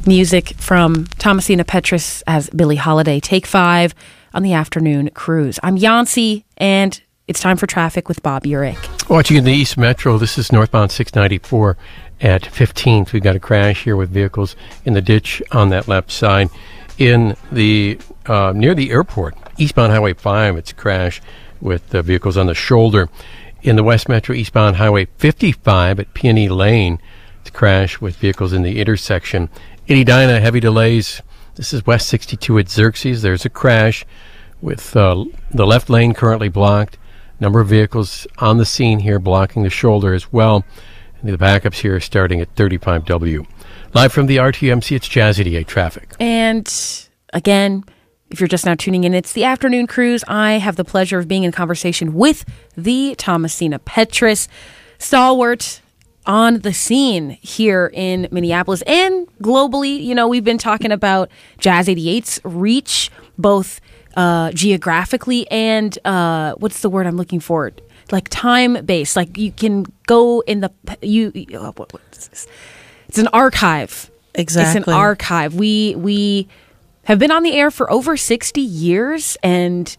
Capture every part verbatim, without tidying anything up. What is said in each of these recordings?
Music from Thomasina Petrus as Billie Holiday, Take Five on the Afternoon Cruise. I'm Yancy, and it's time for traffic with Bob Urich. Watching in the East Metro, this is northbound six ninety-four at fifteenth. We got a crash here with vehicles in the ditch on that left side. In the uh, near the airport, eastbound Highway five, it's a crash with uh, vehicles on the shoulder. In the West Metro, eastbound Highway fifty-five at Peony Lane, it's a crash with vehicles in the intersection. Edina, heavy delays. This is West sixty-two at Xerxes. There's a crash with uh, the left lane currently blocked. Number of vehicles on the scene here blocking the shoulder as well. And the backups here are starting at thirty-five W. Live from the R T M C, it's Jazz eighty-eight traffic. And again, if you're just now tuning in, it's the Afternoon Cruise. I have the pleasure of being in conversation with the Thomasina Petrus, stalwart on the scene here in Minneapolis and globally. You know, we've been talking about Jazz eighty-eight's reach, both uh, geographically and uh, what's the word I'm looking for? Like time-based. Like you can go in the you. Oh, what, what's this? It's an archive. Exactly, it's an archive. We we have been on the air for over sixty years, and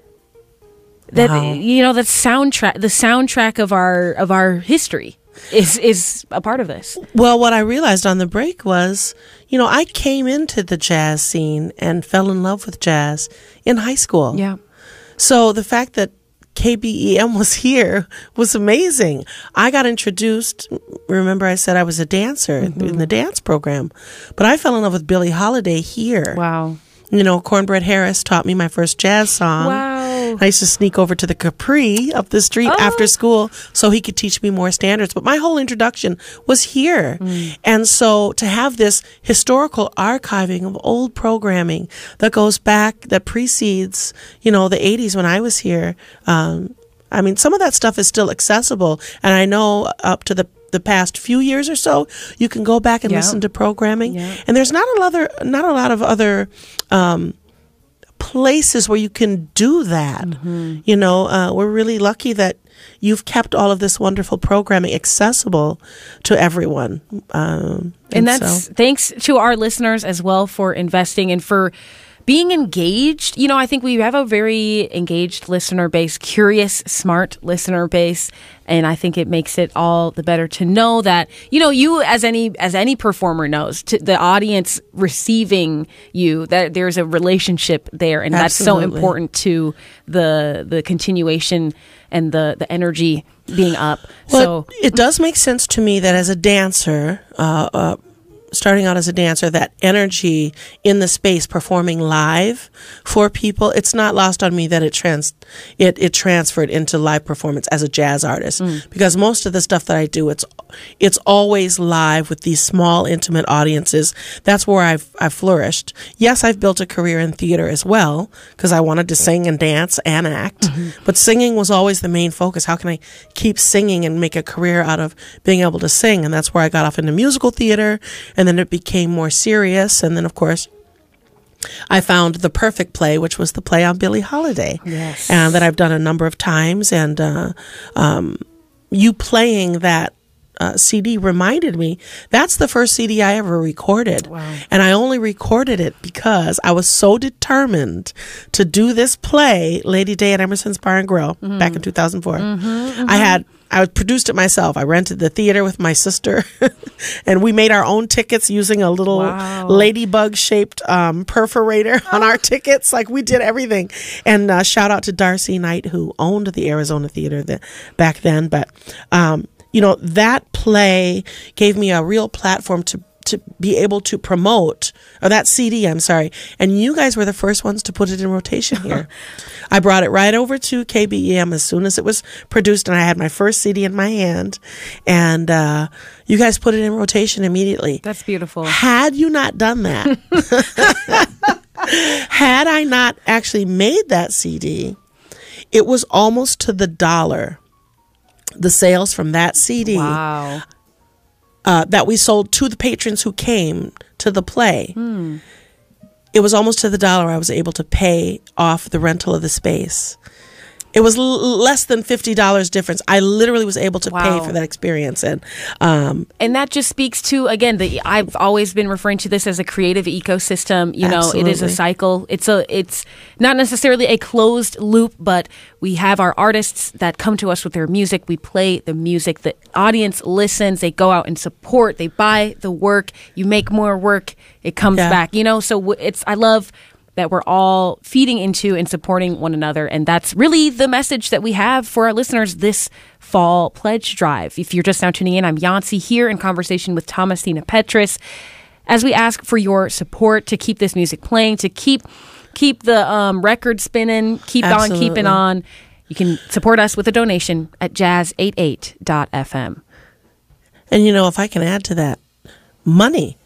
that wow. you know that soundtrack, the soundtrack of our of our history. is is a part of this. Well, what I realized on the break was, you know, I came into the jazz scene and fell in love with jazz in high school. Yeah. So the fact that K B E M was here was amazing. I got introduced, remember I said I was a dancer mm-hmm. in the dance program, but I fell in love with Billie Holiday here. Wow. You know, Cornbread Harris taught me my first jazz song. Wow. I used to sneak over to the Capri up the street oh. after school so he could teach me more standards. But my whole introduction was here. Mm. And so to have this historical archiving of old programming that goes back, that precedes, you know, the eighties when I was here, um, I mean, some of that stuff is still accessible. And I know up to the the past few years or so, you can go back and yep. listen to programming. Yep. And there's not a lot of, not a lot of other um, places where you can do that. Mm-hmm. You know, uh, we're really lucky that you've kept all of this wonderful programming accessible to everyone. Um, and, and that's so. thanks to our listeners as well for investing and for being engaged. You know, I think we have a very engaged listener base, curious, smart listener base. And I think it makes it all the better to know that, you know, you as any as any performer knows, to the audience receiving you, that there's a relationship there. And Absolutely. That's so important to the the continuation and the, the energy being up. Well, so it does make sense to me that as a dancer, uh, uh, starting out as a dancer, that energy in the space performing live for people, it's not lost on me that it trans it, it transferred into live performance as a jazz artist. Mm. Because most of the stuff that I do, it's it's always live with these small, intimate audiences. That's where I've I've flourished. Yes, I've built a career in theater as well, because I wanted to sing and dance and act. Mm-hmm. But singing was always the main focus. How can I keep singing and make a career out of being able to sing? And that's where I got off into musical theater, and then it became more serious. And then, of course, I found the perfect play, which was the play on Billie Holiday. Yes. And that I've done a number of times. And uh, um, you playing that uh, C D reminded me, that's the first C D I ever recorded. Wow. And I only recorded it because I was so determined to do this play, Lady Day at Emerson's Bar and Grill, mm-hmm. back in two thousand four. Mm-hmm, mm-hmm. I had I produced it myself. I rented the theater with my sister, and we made our own tickets using a little wow. ladybug-shaped um, perforator on our tickets. Like, we did everything. And uh, shout out to Darcy Knight, who owned the Arizona Theater the, back then. But, um, you know, that play gave me a real platform to to be able to promote, or that C D, I'm sorry. And you guys were the first ones to put it in rotation here. I brought it right over to K B E M as soon as it was produced, and I had my first C D in my hand. And uh, you guys put it in rotation immediately. That's beautiful. Had you not done that, had I not actually made that C D, it was almost to the dollar, the sales from that C D. Wow. Uh, that we sold to the patrons who came to the play. Hmm. It was almost to the dollar I was able to pay off the rental of the space. It was l- less than fifty dollars difference. I literally was able to Wow. pay for that experience. And um, And that just speaks to, again, the I've always been referring to this as a creative ecosystem. You know, it is a Absolutely. cycle. It's a it's not necessarily a closed loop, but we have our artists that come to us with their music. We play the music. The audience listens. They go out and support. They buy the work. You make more work. It comes Yeah. back. You know, so w- it's I love that we're all feeding into and supporting one another. And that's really the message that we have for our listeners this fall pledge drive. If you're just now tuning in, I'm Yancy here in conversation with Thomasina Petrus as we ask for your support to keep this music playing, to keep keep the um, record spinning, keep on keeping Absolutely. on. You can support us with a donation at jazz eighty-eight dot f m. and you know, if I can add to that, money.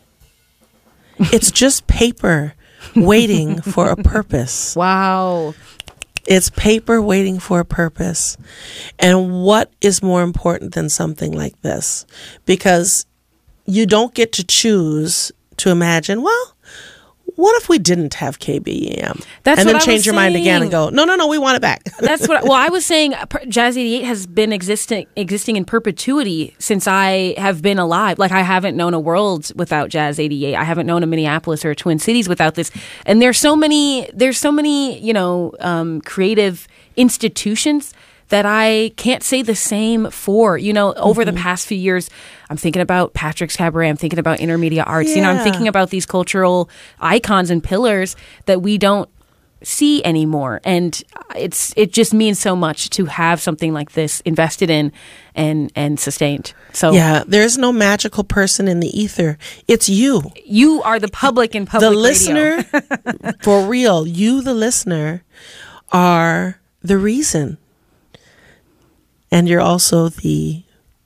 It's just paper waiting for a purpose. Wow. It's paper waiting for a purpose. And what is more important than something like this? Because you don't get to choose to imagine, well, what if we didn't have K B E M? That's and what then I change was your mind again saying. and go, no, no, no, we want it back. That's what. Well, I was saying, uh, per- Jazz eighty-eight has been existing existing in perpetuity since I have been alive. Like I haven't known a world without Jazz eighty-eight. I haven't known a Minneapolis or a Twin Cities without this. And there's so many. There's so many. You know, um, creative institutions that I can't say the same for. You know, over Mm-hmm. the past few years, I'm thinking about Patrick's Cabaret. I'm thinking about Intermedia Arts. You know, I'm Yeah. thinking about these cultural icons and pillars that we don't see anymore, and it's it just means so much to have something like this invested in and and sustained. So Yeah, there's no magical person in the ether. It's you. you are the public in public The radio. listener, for real, you, the listener, are the reason. And you're also the,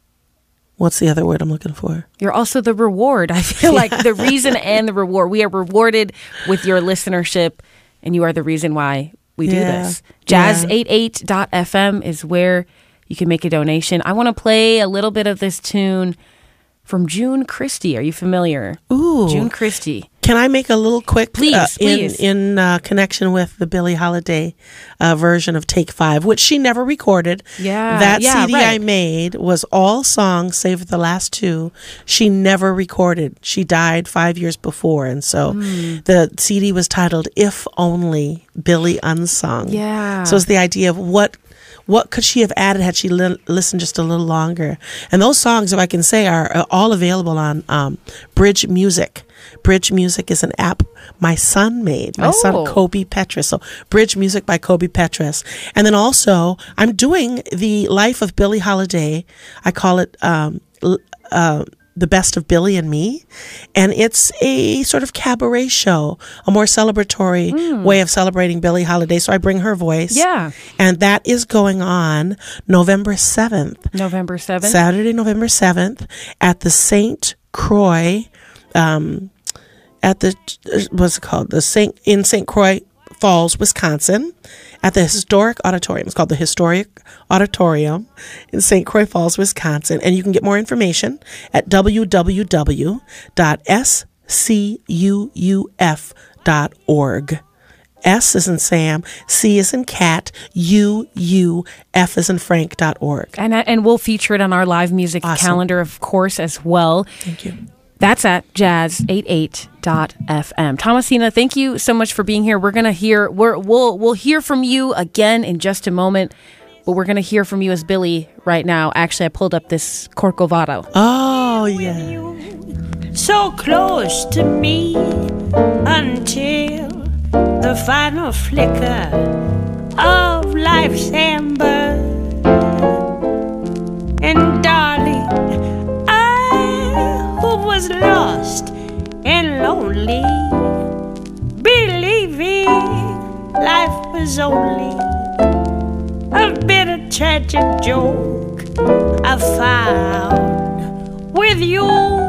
what's the other word I'm looking for? You're also the reward. I feel like the reason and the reward. We are rewarded with your listenership, and you are the reason why we do Yeah. this. jazz Yeah. eighty-eight dot f m is where you can make a donation. I want to play a little bit of this tune from June Christie. Are you familiar? Ooh. June Christie. Can I make a little quick Please, uh, in please. in uh, connection with the Billie Holiday uh, version of Take Five, which she never recorded. Yeah, that yeah, C D I right. made was all songs save for the last two. She never recorded. She died five years before, and so Hmm. the C D was titled "If Only Billie Unsung." Yeah. So it's the idea of what. What could she have added had she li- listened just a little longer? And those songs, if I can say, are uh, all available on um, Bridge Music. Bridge Music is an app my son made, my Oh. son Kobe Petrus. So Bridge Music by Kobe Petrus. And then also, I'm doing the Life of Billie Holiday. I call it um, l- uh, The Best of Billie and Me. And it's a sort of cabaret show, a more celebratory way of celebrating Billie Holiday. So I bring her voice. Yeah. And that is going on November seventh. November seventh. Saturday, November seventh at the Saint Croix, um, at the, what's it called? The Saint, in Saint Croix Falls, Wisconsin, at the Historic Auditorium. It's called the Historic Auditorium in Saint Croix Falls, Wisconsin. And you can get more information at w w w dot s c u u f dot org. S is in Sam, C is in Cat, U, U, F is in Frank dot org. And, and we'll feature it on our live music Awesome. calendar, of course, as well. Thank you. That's at jazz eighty-eight dot f m. Thomasina, thank you so much for being here. We're gonna hear we're, we'll we'll hear from you again in just a moment, but we're gonna hear from you as Billie right now. Actually, I pulled up this Corcovado. Oh, yeah. So close to me until the final flicker of life's ember. And darling, I who was lost and lonely, believing life was only a bitter tragic joke, I found with you